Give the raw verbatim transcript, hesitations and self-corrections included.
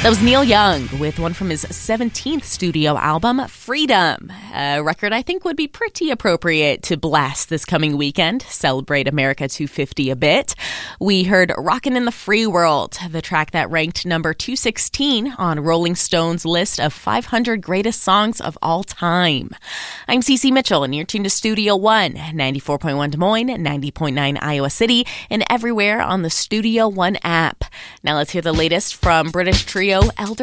That was Neil Young with one from his seventeenth studio album, Freedom, a record I think would be pretty appropriate to blast this coming weekend, celebrate America two fifty a bit. We heard Rockin' in the Free World, the track that ranked number two sixteen on Rolling Stone's list of five hundred greatest songs of all time. I'm Cece Mitchell, and you're tuned to Studio One, ninety-four point one Des Moines, ninety point nine Iowa City, and everywhere on the Studio One app. Now let's hear the latest from British trio Elder